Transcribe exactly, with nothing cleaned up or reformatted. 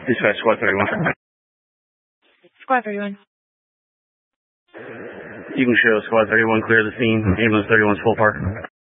Dispatch Squad thirty-one. Squad thirty-one. You can show Squad thirty-one clear the scene. Ambulance thirty-one's full park.